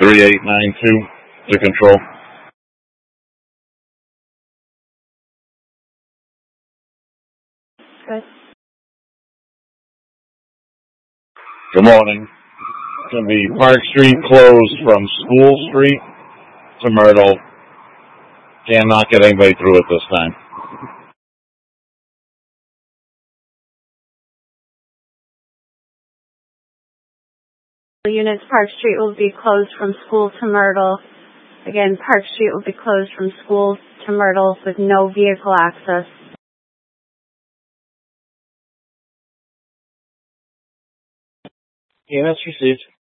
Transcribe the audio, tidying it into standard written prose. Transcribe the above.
3892 to control. Good. Good morning. It's going to be Park Street closed from School Street to Myrtle. Cannot get anybody through it this time. Units, Park Street will be closed from School to Myrtle. Again, Park Street will be closed from School to Myrtle with no vehicle access. EMS received.